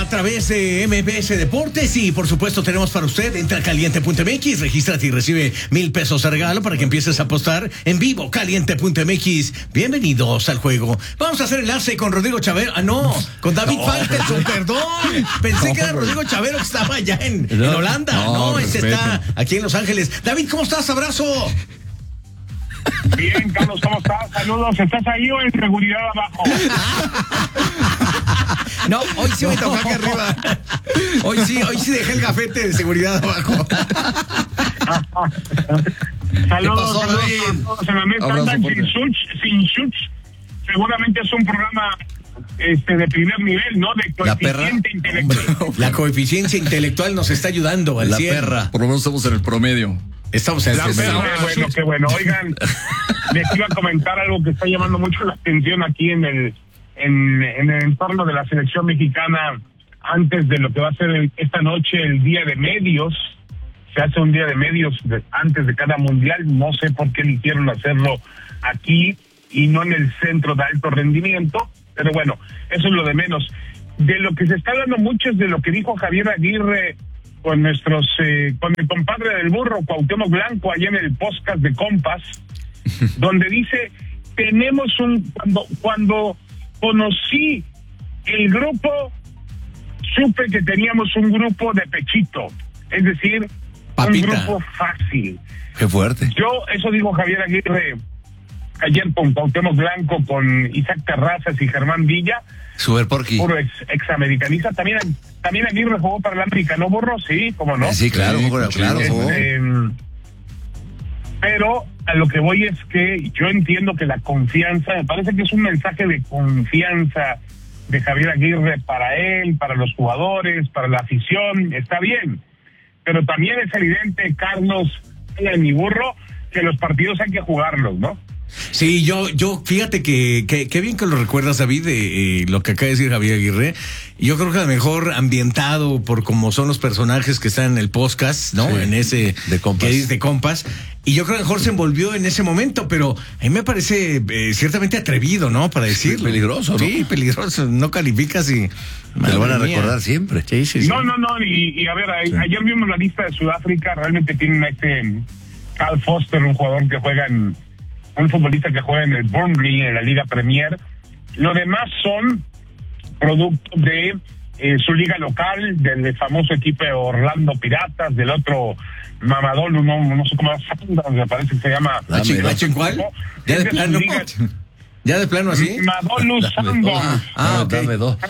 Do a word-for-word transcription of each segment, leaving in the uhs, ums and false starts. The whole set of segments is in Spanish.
través de M B S Deportes y por supuesto tenemos para usted, entra a caliente punto m x, regístrate y recibe mil pesos de regalo para que empieces a apostar en vivo, caliente punto m x. Bienvenidos al juego. Vamos a hacer enlace con Rodrigo Chavero. Ah, no, con David no. Faitelson, perdón. Pensé no, que era Rodrigo Chavero que estaba allá en, no, en Holanda. No, no este está aquí en Los Ángeles. David, ¿cómo estás? Abrazo. Bien, Carlos, ¿cómo estás? Saludos. ¿Estás ahí o en seguridad abajo? No, hoy sí me tocó aquí arriba. Hoy sí, hoy sí dejé el gafete de seguridad abajo. Saludos, pasó, saludos a todos en la mesa. Andan sin such, sin such. Seguramente es un programa este de primer nivel, ¿no? De coeficiente intelectual. La coeficiencia intelectual nos está ayudando al La cien. Perra. Por lo menos estamos en el promedio. Estamos en la el perra, qué bueno, qué bueno. Oigan, les iba a comentar algo que está llamando mucho la atención aquí en el en, en el entorno de la selección mexicana antes de lo que va a ser el, esta noche el día de medios. Se hace un día de medios de, antes de cada mundial. No sé por qué eligieron hacerlo aquí y no en el centro de alto rendimiento, pero bueno, eso es lo de menos. De lo que se está hablando mucho es de lo que dijo Javier Aguirre con nuestros, eh, con el compadre del burro, Cuauhtémoc Blanco, allá en el podcast de Compas, donde dice, tenemos un, cuando, cuando conocí el grupo, supe que teníamos un grupo de pechito, es decir, Papita. Un grupo fácil. Qué fuerte. Yo, eso dijo Javier Aguirre ayer con Cuauhtémoc Blanco, con Isaac Terrazas y Germán Villa. Super Porky. Puro ex, examericanista. También, también Aguirre jugó para el América, ¿no, burro? Sí, ¿cómo no? Sí, claro, sí, claro. claro este, eh, pero a lo que voy es que yo entiendo que la confianza, me parece que es un mensaje de confianza de Javier Aguirre para él, para los jugadores, para la afición, está bien. Pero también es evidente, Carlos, en mi burro, que los partidos hay que jugarlos, ¿no? Sí, yo, yo, fíjate que, que, qué bien que lo recuerdas, David, de eh, lo que acaba de decir Javier Aguirre. Yo creo que a lo mejor ambientado por cómo son los personajes que están en el podcast, ¿no? Sí, en ese de Compas. Que es de Compas. Y yo creo que a lo mejor se envolvió en ese momento, pero a mí me parece eh, ciertamente atrevido, ¿no? Para decirlo. Sí, peligroso, ¿no? Sí, peligroso. No calificas y... Te lo van a recordar siempre. Sí, sí, sí. No, no, no. Y, y a ver, a, sí. ayer vimos la lista de Sudáfrica. Realmente tienen a este Cal Foster, un jugador que juega en... un futbolista que juega en el Burnley, en la Liga Premier. Lo demás son productos de eh, su liga local, del famoso equipo Orlando Piratas, del otro mamador, no, no sé cómo me parece que se llama. ¿En cuál? ¿Ya de plano? ¿Ya de plano así? Madolu Sandon. Ah, ah, ok. Dame dos.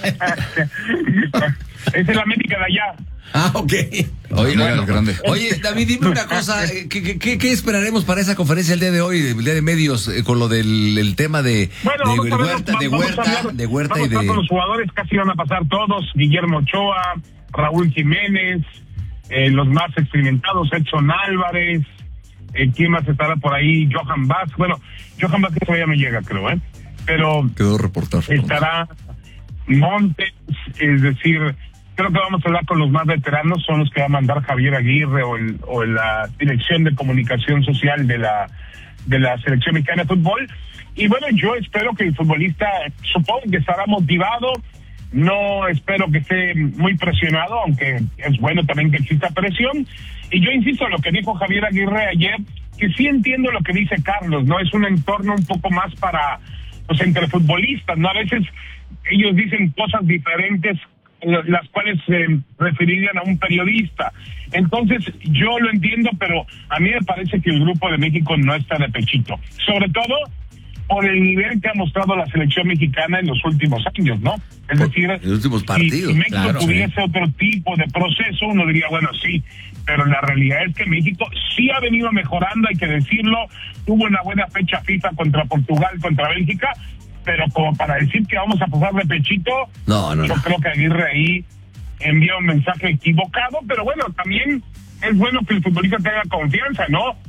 Es el América de allá. Ah, ok. Oye, bueno, grande. Oye, David, dime una cosa, ¿qué, qué, qué esperaremos para esa conferencia el día de hoy, el día de medios, eh, con lo del el tema de, bueno, de, de Huerta, de Huerta, hablar, de Huerta vamos y de... con los jugadores, casi van a pasar todos, Guillermo Ochoa, Raúl Jiménez, eh, los más experimentados, Edson Álvarez, eh, ¿quién más estará por ahí? Johan Vázquez, bueno, Johan Vázquez todavía no llega, creo, ¿eh? Pero... Quedó reportar. Estará Montes, es decir... Creo que vamos a hablar con los más veteranos, son los que va a mandar Javier Aguirre o, el, o la Dirección de Comunicación Social de la de la Selección Mexicana de Fútbol. Y bueno, yo espero que el futbolista, supongo que estará motivado, no espero que esté muy presionado, aunque es bueno también que exista presión. Y yo insisto en lo que dijo Javier Aguirre ayer, que sí entiendo lo que dice Carlos, ¿no? Es un entorno un poco más para, pues, entre futbolistas, ¿no? A veces ellos dicen cosas diferentes las cuales se eh, referirían a un periodista. Entonces, yo lo entiendo, pero a mí me parece que el grupo de México no está de pechito. Sobre todo por el nivel que ha mostrado la selección mexicana en los últimos años, ¿no? Es por decir, los últimos partidos, si, si México claro, tuviese sí. otro tipo de proceso, uno diría, bueno, sí, pero la realidad es que México sí ha venido mejorando, hay que decirlo. Tuvo una buena fecha FIFA contra Portugal, contra Bélgica, pero como para decir que vamos a pasar de pechito, no, no, yo no. creo que Aguirre ahí envía un mensaje equivocado, pero bueno, también es bueno que el futbolista tenga confianza, ¿no?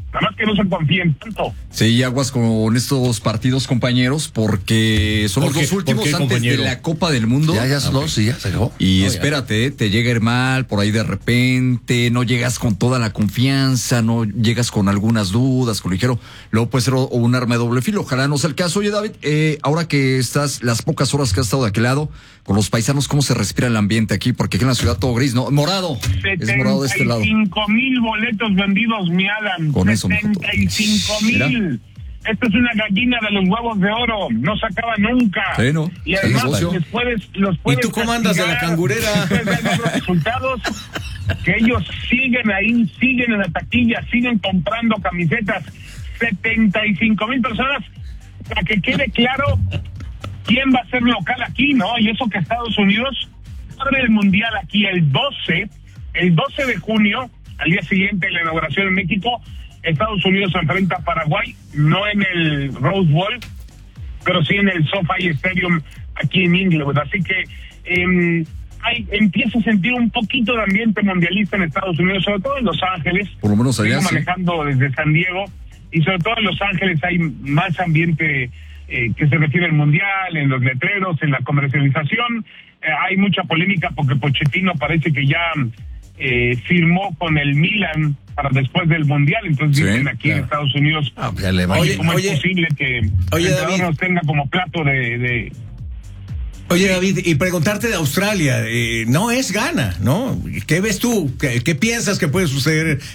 Nada más que no se confíen tanto. Sí, aguas con estos partidos, compañeros, porque son los ¿Por qué? dos últimos ¿Por qué, antes compañero? de la Copa del Mundo. Ya, ya son Ok. dos y ya se acabó. Y No, espérate, eh, te llega a ir mal por ahí de repente, no llegas con toda la confianza, no llegas con algunas dudas, con ligero, luego puede ser o- un arma de doble filo. Ojalá no sea el caso. Oye, David, eh, ahora que estás, las pocas horas que has estado de aquel lado, con los paisanos, ¿cómo se respira el ambiente aquí? Porque aquí en la ciudad todo gris, ¿no? Morado. Es morado de este lado. setenta y cinco mil boletos vendidos, mi Alan. Con eso, mijo, setenta y cinco mil. Esto es una gallina de los huevos de oro. No se acaba nunca. Sí, ¿no? Y Sí, además negocio. les puedes, los puedes ¿Y tú cómo andas de la castigar. cangurera? Ustedes ven los resultados, que ellos siguen ahí, siguen en la taquilla, siguen comprando camisetas. setenta y cinco mil personas. Para que quede claro quién va a ser local aquí, ¿no? Y eso que Estados Unidos abre el mundial aquí el doce, el doce de junio, al día siguiente de la inauguración en México. Estados Unidos se enfrenta a Paraguay, no en el Rose Bowl, pero sí en el SoFi Stadium aquí en Inglewood. Así que eh, hay, empiezo a sentir un poquito de ambiente mundialista en Estados Unidos, sobre todo en Los Ángeles. Por lo menos allá, Vengo sí. manejando desde San Diego, y sobre todo en Los Ángeles hay más ambiente eh, que se refiere al mundial, en los letreros, en la comercialización. Eh, hay mucha polémica porque Pochettino parece que ya eh, firmó con el Milan para después del mundial, entonces Sí, dicen aquí claro. en Estados Unidos, Ah, pues ya le va. Oye, ¿cómo oye, es posible que oye, el David. nos tenga como plato de... de Oye, David, y preguntarte de Australia, eh, no es Ghana, ¿no? ¿Qué ves tú? ¿Qué, qué piensas que puede suceder